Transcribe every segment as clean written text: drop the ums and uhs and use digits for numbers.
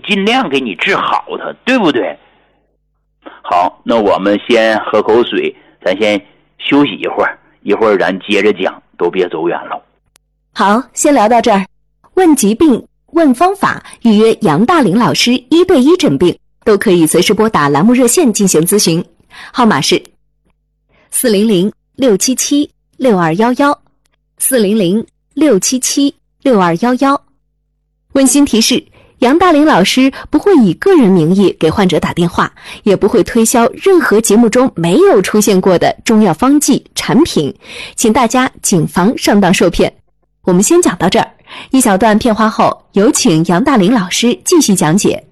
尽量给你治好它，对不对？好，那我们先喝口水，咱先休息一会儿，一会儿咱接着讲，都别走远了。 好，先聊到这儿。问疾病、问方法，预约杨大林老师1对1诊病，都可以随时拨打栏目热线进行咨询，号码是400-677-6211，400-677-6211。温馨提示，杨大林老师不会以个人名义给患者打电话，也不会推销任何节目中没有出现过的中药方剂产品，请大家谨防上当受骗。我们先讲到这儿，一小段片花后，有请杨大林老师继续讲解。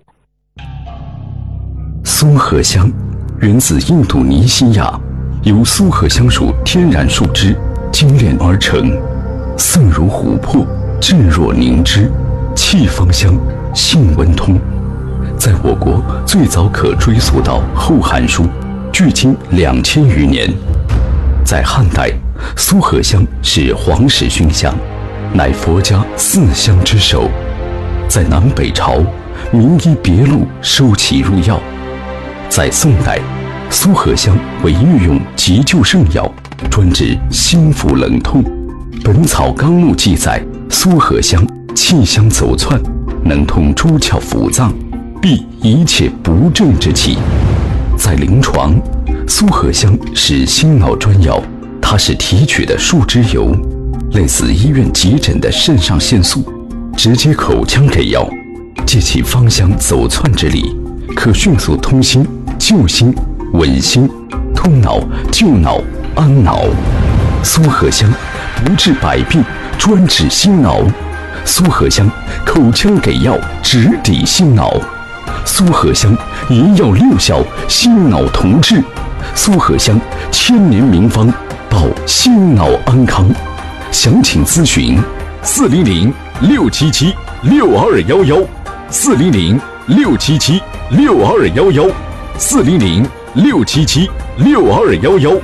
苏合香源自印度尼西亚，由苏合香属天然树枝精炼而成，色如琥珀，质若凝脂，气芳香，性温通。在我国最早可追溯到《后汉书》，距今2000余年。在汉代，苏合香是皇室熏香，乃佛家4香之首。在南北朝，名医别录收其入药。在宋代，苏合香为御用急救圣药，专治心腹冷痛。《本草纲目》记载，苏合香气香走窜，能通诸窍腑脏，避一切不正之气。在临床，苏合香是心脑专药，它是提取的树脂油，类似医院急诊的肾上腺素，直接口腔给药，借其芳香走窜之力，可迅速通心、救心、稳心、通脑、救脑、安脑。苏合香不治百病，专治心脑。苏合香口腔给药，直抵心脑。苏合香一药6效，心脑同治。苏合香1000年名方，保心脑安康。详情咨询400-677-6211，400-677-6211，400-677-6211。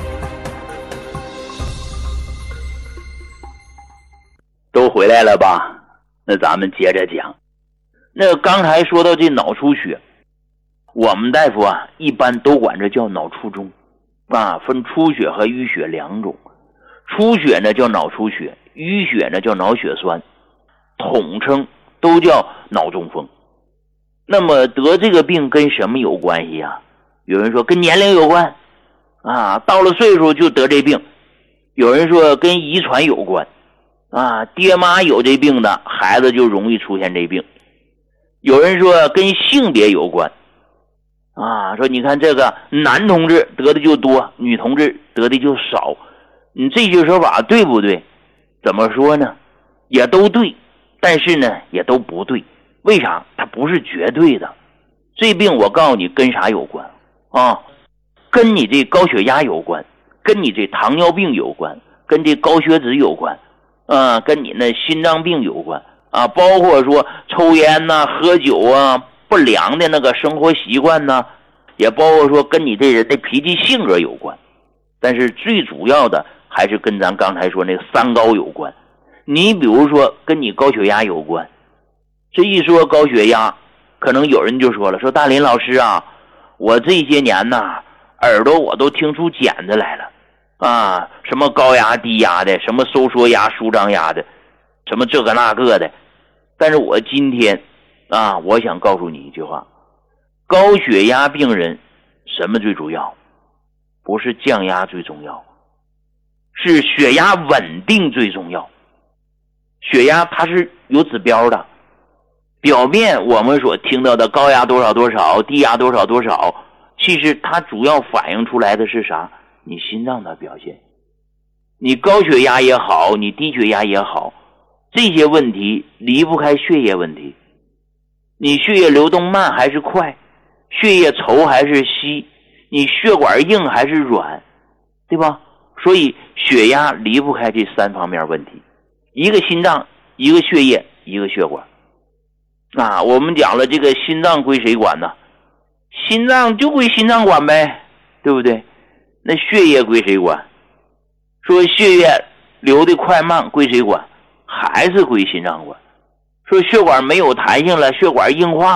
都回来了吧？那咱们接着讲。那刚才说到这脑出血，我们大夫啊一般都管这叫脑卒中啊，分出血和淤血2种。出血呢叫脑出血，淤血呢叫脑血栓，统称都叫脑中风。那么得这个病跟什么有关系啊？有人说跟年龄有关啊，到了岁数就得这病。有人说跟遗传有关啊，爹妈有这病的孩子就容易出现这病。有人说跟性别有关啊，说你看这个男同志得的就多，女同志得的就少。你这些说法对不对？怎么说呢？也都对，但是呢也都不对。为啥？它不是绝对的。这病我告诉你跟啥有关啊？跟你这高血压有关，跟你这糖尿病有关，跟这高血脂有关跟你那心脏病有关啊，包括说抽烟呐、喝酒啊、不良的那个生活习惯呐，也包括说跟你这人的脾气性格有关。但是最主要的还是跟咱刚才说那个3高有关。你比如说跟你高血压有关，这一说高血压，可能有人就说了，说大林老师啊，我这些年呐，耳朵我都听出茧子来了啊，什么高压低压的，什么收缩压舒张压的，什么这个那个的。但是我今天啊，我想告诉你一句话，高血压病人什么最主要？不是降压最重要，是血压稳定最重要。血压它是有指标的，表面我们所听到的高压多少多少，低压多少多少，其实它主要反映出来的是啥？你心脏的表现。你高血压也好，你低血压也好，这些问题离不开血液问题。你血液流动慢还是快？血液稠还是稀？你血管硬还是软？对吧？所以血压离不开这3方面问题，一个心脏，一个血液，一个血管。啊，我们讲了这个心脏归谁管呢？心脏就归心脏管呗，对不对？那血液归谁管？说血液流的快慢归谁管？还是归心脏管。说血管没有弹性了，血管硬化